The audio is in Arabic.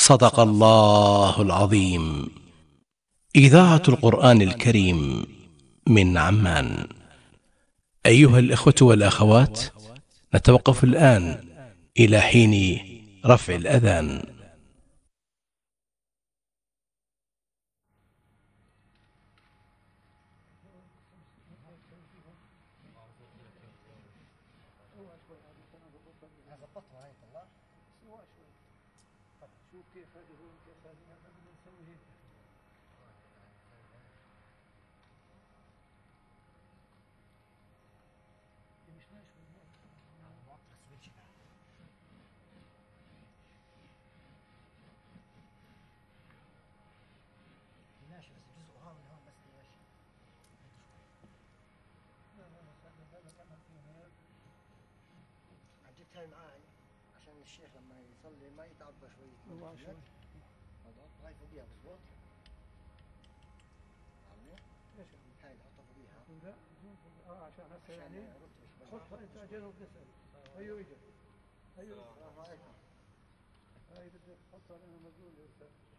صدق الله العظيم. إذاعة القرآن الكريم من عمان. أيها الإخوة والأخوات، نتوقف الآن إلى حين رفع الأذان. جبتها معاي عشان الشيخ لما يصلي ما يتعبى شوي. هاي فوقيها مضبوط. هاي نحطها فوقيها. لا عشان هسه يعني حطها انت اجل وبنسال. ايوه اجل. ايوه السلام عليكم. هاي بدك تحطها لانها مجنونه.